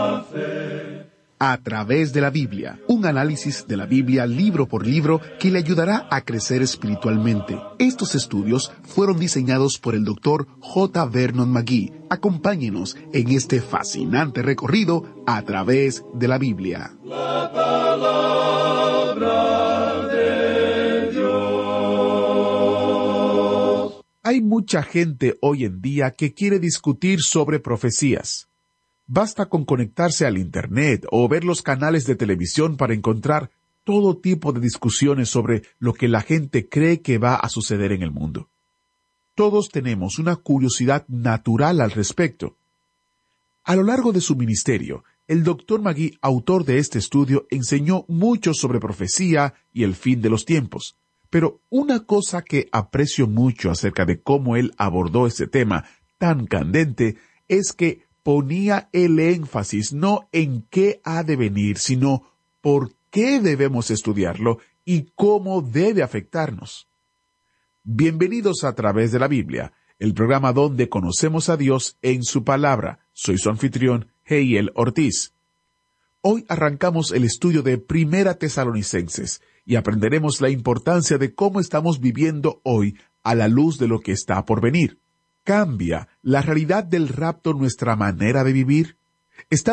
A través de la Biblia, un análisis de la Biblia libro por libro que le ayudará a crecer espiritualmente. Estos estudios fueron diseñados por el Dr. J. Vernon McGee. Acompáñenos en este fascinante recorrido a través de la Biblia. La palabra de Dios. Hay mucha gente hoy en día que quiere discutir sobre profecías. Basta con conectarse al Internet o ver los canales de televisión para encontrar todo tipo de discusiones sobre lo que la gente cree que va a suceder en el mundo. Todos tenemos una curiosidad natural al respecto. A lo largo de su ministerio, el Dr. McGee, autor de este estudio, enseñó mucho sobre profecía y el fin de los tiempos. Pero una cosa que aprecio mucho acerca de cómo él abordó este tema tan candente es que ponía el énfasis no en qué ha de venir, sino por qué debemos estudiarlo y cómo debe afectarnos. Bienvenidos a Través de la Biblia, el programa donde conocemos a Dios en su palabra. Soy su anfitrión, Heiel Ortiz. Hoy arrancamos el estudio de Primera Tesalonicenses y aprenderemos la importancia de cómo estamos viviendo hoy a la luz de lo que está por venir. ¿Cambia la realidad del rapto nuestra manera de vivir?